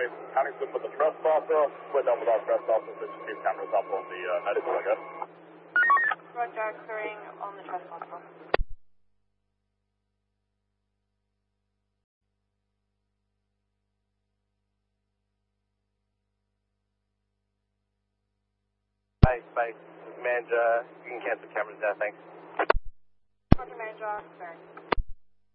counting some with the trespasser. We're done with our trespassers, so just keep cameras up on the medical, I guess. Roger, clearing on the trespasser. Bye. Manager, you can cancel cameras now, thanks. Roger, manager, clearing.